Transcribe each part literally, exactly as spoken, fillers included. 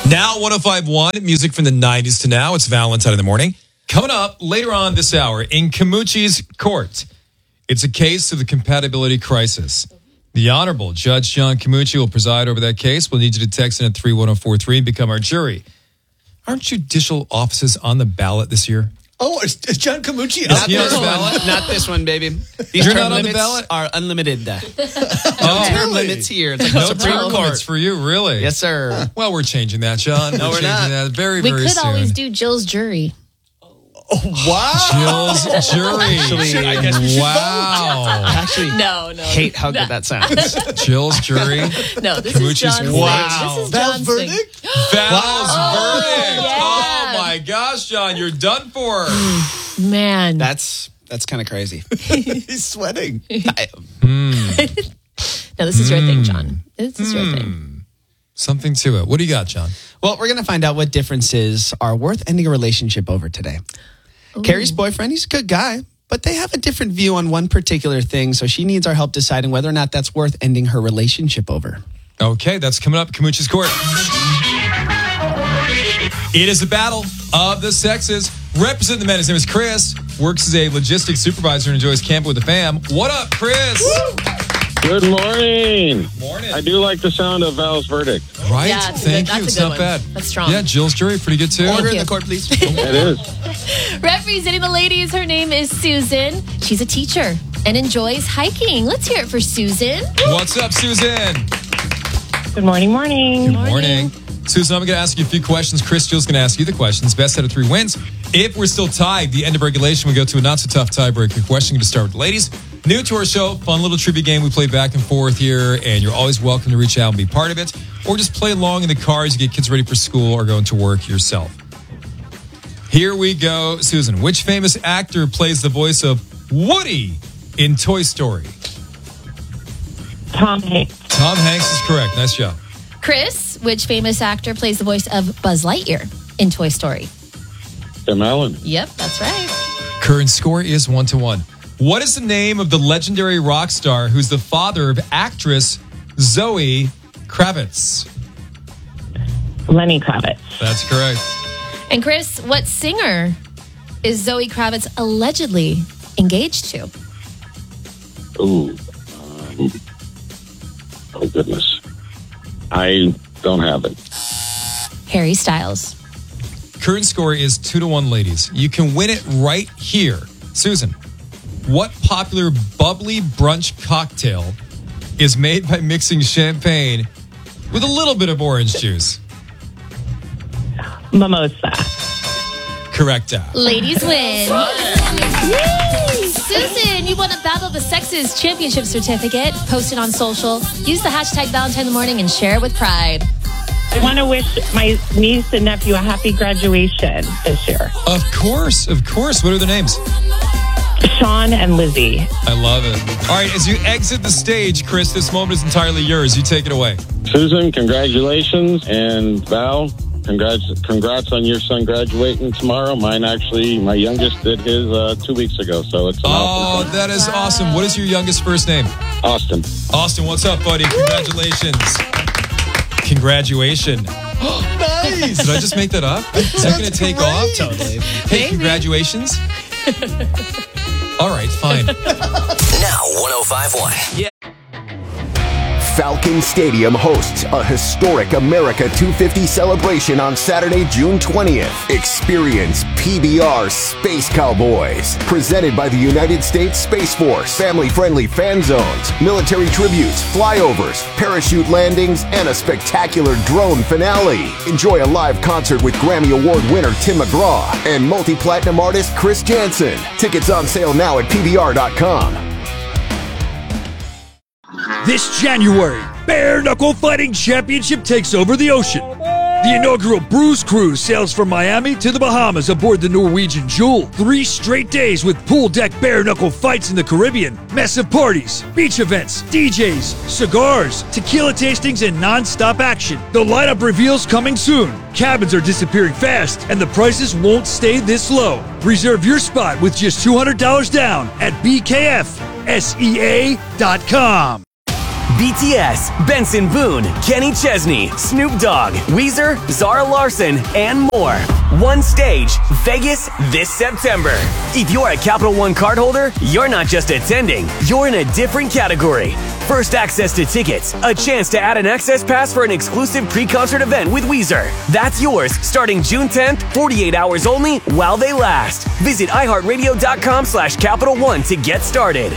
Now, one oh five point one, music from the nineties to now. It's Valentine in the morning. Coming up later on this hour in Camucci's court, it's a case of the compatibility crisis. The Honorable Judge John Camucci will preside over that case. We'll need you to text in at three one oh four three and become our jury. Aren't judicial offices on the ballot this year? Oh, is, is John Camucci Not up this there? one. Not this one, baby. These You're term not on the limits ballot? are unlimited. No Oh, term really? limits here. It's like no the Supreme term Court. limits for you, really? Yes, sir. Well, we're changing that, John. No, we're changing not. that very, We very could soon. always do Jill's jury. Wow. Jill's jury. Actually, I guess we should Wow. Actually, No, no. hate how good that sounds. Jill's jury. No, this Camucci's is John's wow. thing. This is Val's John's thing. verdict? Val's verdict. yeah. Oh, my gosh, John, you're done for. Man. That's that's kind of crazy. He's sweating. I, No, this is your thing, John. This is your thing. Something to it. What do you got, John? well, we're gonna find out what differences are worth ending a relationship over today. Carrie's boyfriend, he's a good guy, but they have a different view on one particular thing, so she needs our help deciding whether or not that's worth ending her relationship over. Okay, that's coming up at Camucci's court. It is the battle of the sexes. Representing the men, his name is Chris. Works as a logistics supervisor and enjoys camping with the fam. What up, Chris? Woo! Good morning. Morning. I do like the sound of Val's verdict. Right? Yeah, it's a Thank good- you. that's a It's good not one. bad. That's strong. Yeah, Jill's jury, pretty good too. Order in you. the court, please. It is. Representing the ladies, her name is Susan. She's a teacher and enjoys hiking. Let's hear it for Susan. What's up, Susan? Good morning, morning. Good morning. Susan, I'm going to ask you a few questions. Chris, Jill's going to ask you the questions. Best out of three wins. If we're still tied, the end of regulation, we go to a not-so-tough tiebreaker question. Going to start with the ladies. New to our show, fun little trivia game we play back and forth here, and you're always welcome to reach out and be part of it, or just play along in the car as you get kids ready for school or going to work yourself. Here we go, Susan. Which famous actor plays the voice of Woody in Toy Story? Tom Hanks. Tom Hanks is correct. Nice job. Chris, which famous actor plays the voice of Buzz Lightyear in Toy Story? Tim Allen. Yep, that's right. Current score is one to one. What is the name of the legendary rock star who's the father of actress Zoe Kravitz? Lenny Kravitz. That's correct. And Chris, what singer is Zoe Kravitz allegedly engaged to? Ooh. Um, oh, goodness. I don't have it. Harry Styles. Current score is two to one, ladies. You can win it right here. Susan, what popular bubbly brunch cocktail is made by mixing champagne with a little bit of orange juice? Mimosa. Correct. Ladies win. Yay! Susan, you won a Battle of the Sexes championship certificate. Post it on social. Use the hashtag Valentine in the Morning and share it with pride. I want to wish my niece and nephew a happy graduation this year. Of course, of course. What are their names? Sean and Lizzie. I love it. All right, as you exit the stage, Chris, this moment is entirely yours. You take it away. Susan, congratulations. And Val, congrats congrats on your son graduating tomorrow. Mine actually, my youngest did his uh, two weeks ago. So it's an Oh, awesome that is awesome. What is your youngest first name? Austin. Austin, what's up, buddy? Congratulations. Congratulation. Nice. Did I just make that up? Is that going to take off? Totally. Hey, congratulations. All right, fine. Now one oh five point one. Yeah. Falcon Stadium hosts a historic America two fifty celebration on Saturday, June twentieth. Experience P B R Space Cowboys, presented by the United States Space Force. Family-friendly fan zones, military tributes, flyovers, parachute landings, and a spectacular drone finale. Enjoy a live concert with Grammy Award winner Tim McGraw and multi-platinum artist Chris Jansen. Tickets on sale now at P B R dot com. This January, Bare Knuckle Fighting Championship takes over the ocean. The inaugural Bruise Cruise sails from Miami to the Bahamas aboard the Norwegian Jewel. Three straight days with pool deck bare knuckle fights in the Caribbean, massive parties, beach events, D Js, cigars, tequila tastings, and non-stop action. The lineup reveals coming soon. Cabins are disappearing fast, and the prices won't stay this low. Reserve your spot with just two hundred dollars down at B K F S E A dot com. B T S, Benson Boone, Kenny Chesney, Snoop Dogg, Weezer, Zara Larson, and more. One stage, Vegas this September. If you're a Capital One cardholder, you're not just attending, you're in a different category. First access to tickets, a chance to add an access pass for an exclusive pre-concert event with Weezer. That's yours starting June tenth, forty-eight hours only while they last. Visit iHeartRadio.com slash Capital One to get started.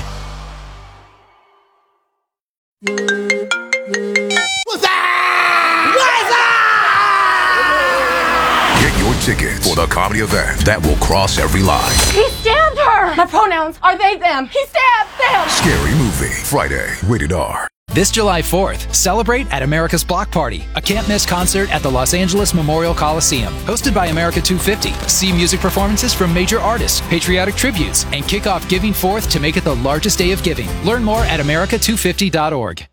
What's that? Get your tickets for the comedy event that will cross every line. He stabbed her! My pronouns are they, them. He stabbed them! Scary Movie, Friday, rated R. This July fourth, celebrate at America's Block Party, a can't-miss concert at the Los Angeles Memorial Coliseum. Hosted by America two fifty, see music performances from major artists, patriotic tributes, and kick off Giving Fourth to make it the largest day of giving. Learn more at America two fifty dot org.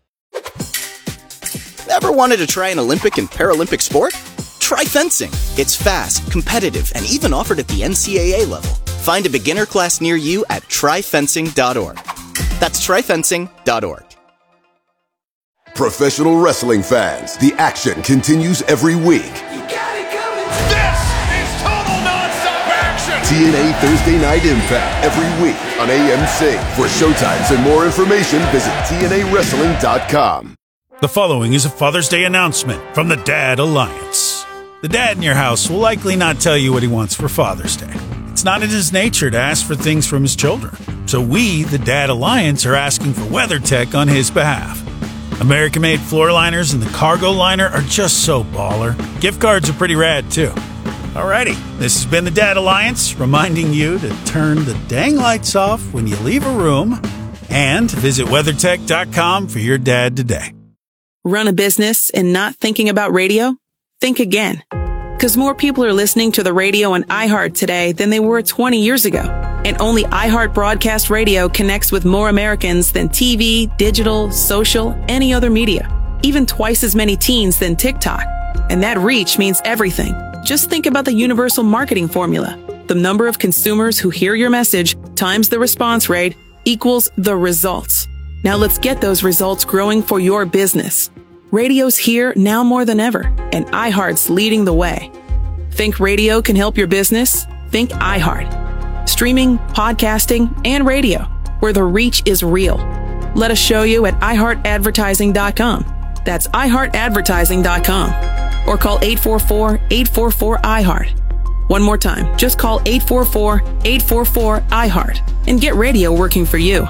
Ever wanted to try an Olympic and Paralympic sport? Try fencing. It's fast, competitive, and even offered at the N C double A level. Find a beginner class near you at try fencing dot org. That's try fencing dot org. Professional wrestling fans, the action continues every week. This is total nonstop action. T N A Thursday Night Impact every week on A M C. For showtimes and more information, visit T N A wrestling dot com. The following is a Father's Day announcement from the Dad Alliance. The dad in your house will likely not tell you what he wants for Father's Day. It's not in his nature to ask for things from his children. So we, the Dad Alliance, are asking for WeatherTech on his behalf. American-made floor liners and the cargo liner are just so baller. Gift cards are pretty rad, too. Alrighty, this has been the Dad Alliance, reminding you to turn the dang lights off when you leave a room and visit WeatherTech dot com for your dad today. Run a business and not thinking about radio? Think again. Because more people are listening to the radio on iHeart today than they were twenty years ago. And only iHeart Broadcast Radio connects with more Americans than T V, digital, social, any other media. Even twice as many teens than TikTok. And that reach means everything. Just think about the universal marketing formula. The number of consumers who hear your message times the response rate equals the results. Now let's get those results growing for your business. Radio's here now more than ever, and iHeart's leading the way. Think radio can help your business? Think iHeart. Streaming, podcasting, and radio, where the reach is real. Let us show you at i heart advertising dot com. That's i heart advertising dot com. Or call eight four four, eight four four, I heart. One more time, just call eight four four, eight four four, I heart and get radio working for you.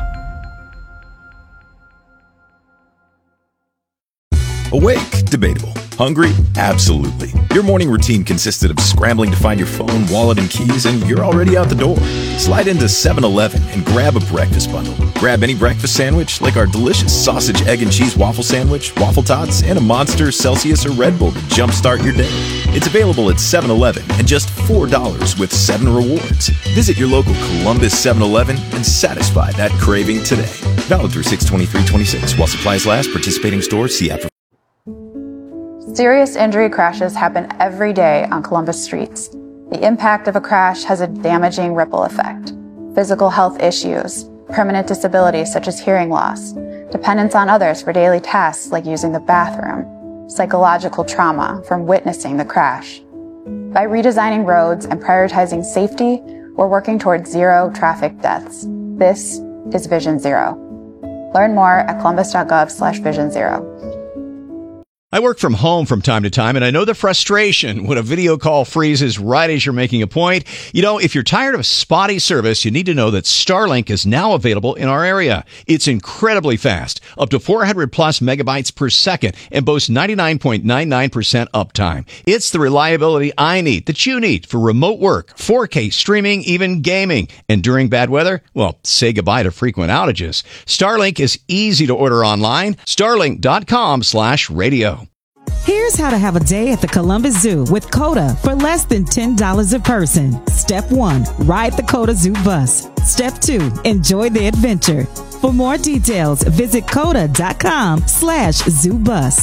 Awake? Debatable. Hungry? Absolutely. Your morning routine consisted of scrambling to find your phone, wallet, and keys, and you're already out the door. Slide into seven eleven and grab a breakfast bundle. Grab any breakfast sandwich, like our delicious sausage, egg, and cheese waffle sandwich, waffle tots, and a Monster, Celsius, or Red Bull to jumpstart your day. It's available at seven eleven and just four dollars with seven rewards. Visit your local Columbus seven eleven and satisfy that craving today. Valid through six twenty-three twenty-six. While supplies last, participating stores, see app for Serious injury crashes happen every day on Columbus streets. The impact of a crash has a damaging ripple effect. Physical health issues, permanent disabilities such as hearing loss, dependence on others for daily tasks like using the bathroom, psychological trauma from witnessing the crash. By redesigning roads and prioritizing safety, we're working towards zero traffic deaths. This is Vision Zero. Learn more at columbus.gov slash vision zero. I work from home from time to time, and I know the frustration when a video call freezes right as you're making a point. You know, if you're tired of spotty service, you need to know that Starlink is now available in our area. It's incredibly fast, up to four hundred plus megabytes per second, and boasts ninety-nine point nine nine percent uptime. It's the reliability I need, that you need, for remote work, four K streaming, even gaming. And during bad weather, well, say goodbye to frequent outages. Starlink is easy to order online. Starlink.com slash radio. Here's how to have a day at the Columbus Zoo with COTA for less than ten dollars a person. Step one, ride the COTA Zoo bus. Step two, enjoy the adventure. For more details, visit COTA.com slash zoo bus.